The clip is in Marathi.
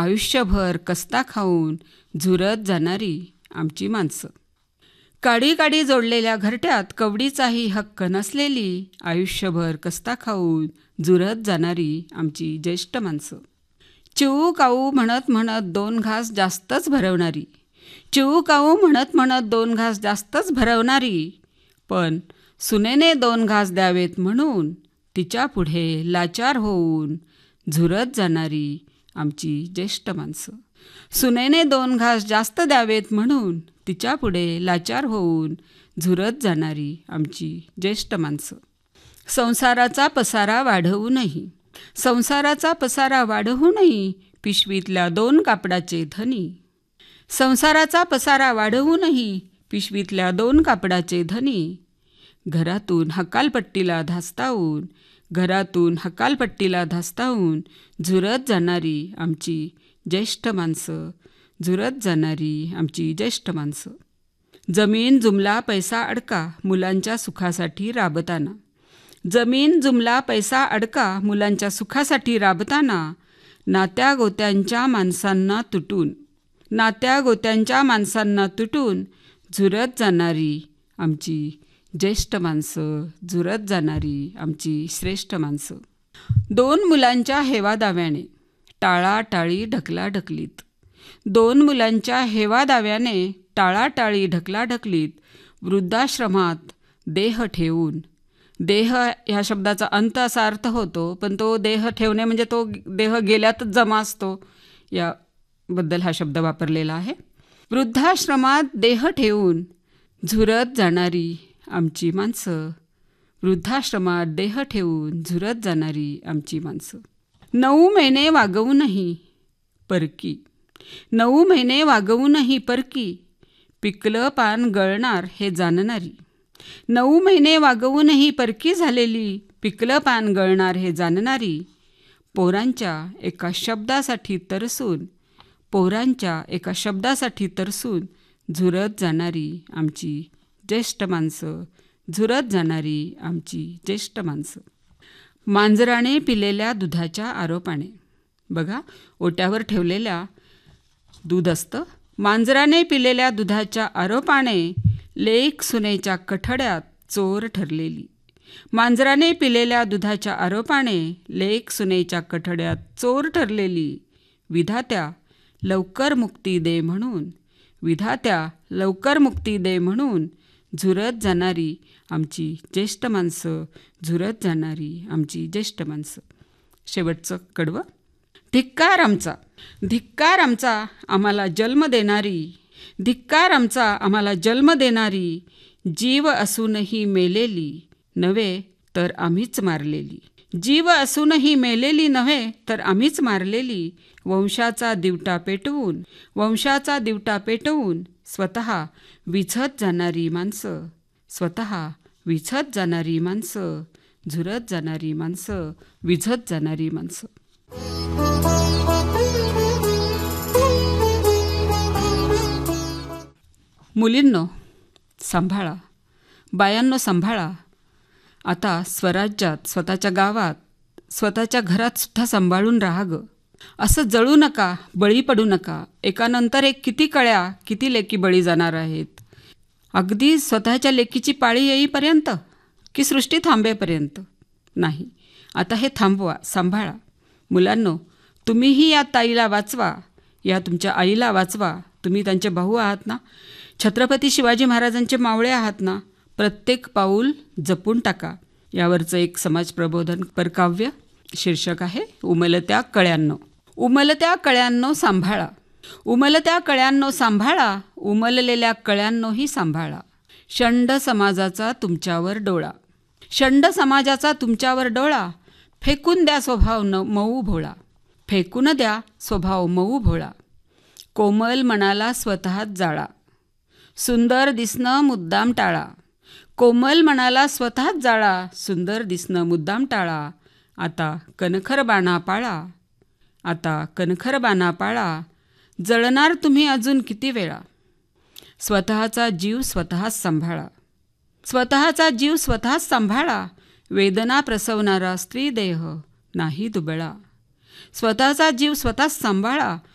आयुष्यभर कस्ता खाऊन झुरत जाणारी आमची माणसं. काडी काडी जोडलेल्या घरट्यात कवडीचाही हक्क नसलेली आयुष्यभर कस्ता खाऊन झुरत जाणारी आमची ज्येष्ठ माणसं. चिऊ काऊ म्हणत म्हणत 2 घास जास्तच भरवणारी, चिऊ काऊ म्हणत म्हणत 2 घास जास्तच भरवणारी, पण सुनेने 2 घास द्यावेत म्हणून तिच्या पुढे लाचार होऊन झुरत जाणारी आमची ज्येष्ठ माणसं. सुनेने 2 घास जास्त द्यावेत म्हणून तिच्या पुढे लाचार होऊन झुरत जाणारी आमची ज्येष्ठ माणसं. संसाराचा पसारा वाढवूनही, संसाराचा पसारा वाढवूनही पिशवीतल्या 2 कापडाचे धनी, संसाराचा पसारा वाढवूनही पिशवीतल्या 2 कापडाचे धनी. घरातून हकालपट्टीला धास्तावून, घरातून हकालपट्टीला धास्तावून झुरत जाणारी आमची ज्येष्ठ माणसं, झुरत जाणारी आमची ज्येष्ठ माणसं. जमीन जुमला पैसा अडका मुलांच्या सुखासाठी राबताना, जमीन जुमला पैसा अडका मुलांच्या सुखासाठी राबताना नात्या गोत्यांच्या माणसांना तुटून, नात्या गोत्यांच्या माणसांना तुटून झुरत जाणारी आमची ज्येष्ठ माणसं, झुरत जाणारी आमची श्रेष्ठ माणसं. 2 मुलांच्या हेवादाव्याने टाळाटाळी ढकलाढकलीत, 2 मुलांच्या हेवादाव्याने टाळाटाळी ढकलाढकलीत वृद्धाश्रमात देह ठेवून, देह ह्या शब्दाचा अंत असा अर्थ होतो, पण तो देह ठेवणे म्हणजे तो देह गेल्यातच जमा असतो, याबद्दल हा शब्द वापरलेला आहे. वृद्धाश्रमात देह ठेवून झुरत जाणारी आमची माणसं, वृद्धाश्रमात देह ठेवून झुरत जाणारी आमची माणसं. 9 महिने वागवूनही परकी, 9 महिने वागवूनही परकी पिकलं पान गळणार हे जाणणारी, 9 महिने वागवूनही परकी झालेली पिकलं पान गळणार हे जाणणारी. पोरांच्या एका शब्दासाठी तरसून, पोरांच्या एका शब्दासाठी तरसून झुरत जाणारी आमची ज्येष्ठ माणसं, झुरत जाणारी आमची ज्येष्ठ माणसं. मांजराने पिलेल्या दुधाच्या आरोपाने, बघा ओट्यावर ठेवलेल्या दूध असतं, मांजराने पिलेल्या दुधाच्या आरोपाने लेक सुनेच्या कठड्यात चोर ठरलेली, मांजराने पिलेल्या दुधाच्या आरोपाने लेक सुनेच्या कठड्यात चोर ठरलेली. विधात्या लवकर मुक्ती दे म्हणून, विधात्या लवकर मुक्ती दे म्हणून झुरत जाणारी आमची ज्येष्ठ माणसं, झुरत जाणारी आमची ज्येष्ठ माणसं. शेवटचं कडवं. धिक्कार आमचा, धिक्कार आमचा आम्हाला जन्म देणारी, धिक्कार आमचा आम्हाला जन्म देणारी, जीव असूनही मेलेली नव्हे तर आम्हीच मारलेली, जीव असूनही मेलेली नव्हे तर आम्हीच मारलेली. वंशाचा दिवटा पेटवून, वंशाचा दिवटा पेटवून स्वतः विझत जाणारी माणसं, स्वतः विझत जाणारी माणसं, झुरत जाणारी माणसं, विझत जाणारी माणसं. मुलींनो सांभाळा, बायांनो सांभाळा. आता स्वराज्यात, स्वतःच्या गावात, स्वतःच्या घरात सुद्धा सांभाळून राहा गं. असं जळू नका, बळी पडू नका. एकानंतर एक किती कळ्या, किती लेकी बळी जाणार आहेत. अगदी स्वतःच्या लेकीची पाळी येईपर्यंत की सृष्टी थांबेपर्यंत नाही. आता हे थांबवा, सांभाळा. मुलांनो तुम्हीही या ताईला वाचवा, या तुमच्या आईला वाचवा. तुम्ही त्यांचे भाऊ आहात ना, छत्रपती शिवाजी महाराजांचे मावळे आहात ना. प्रत्येक पाऊल जपून टाका. यावरचं एक समाज प्रबोधनपर काव्य, शीर्षक आहे उमलत्या कळ्यांनो. उमलत्या कळ्यांनो सांभाळा, उमलत्या कळ्यांनो सांभाळा, उमललेल्या कळ्यांनोही सांभाळा. षंड समाजाचा तुमच्यावर डोळा, षंड समाजाचा तुमच्यावर डोळा. फेकून द्या स्वभाव मऊ भोळा, फेकून द्या स्वभाव मऊ भोळा. कोमल मनाला स्वतःच जाळा, सुंदर दिसणं मुद्दाम टाळा. कोमल मनाला स्वतःच जाळा, सुंदर दिसणं मुद्दाम टाळा. आता कणखर बाणा पाळा, आता कणखर बाणा पाळा. जळणार तुम्ही अजून किती वेळा. स्वतःचा जीव स्वतःच सांभाळा, स्वतःचा जीव स्वतःच सांभाळा. वेदना प्रसवणारा स्त्रीदेह नाही दुबळा. स्वतःचा जीव स्वतःच सांभाळा,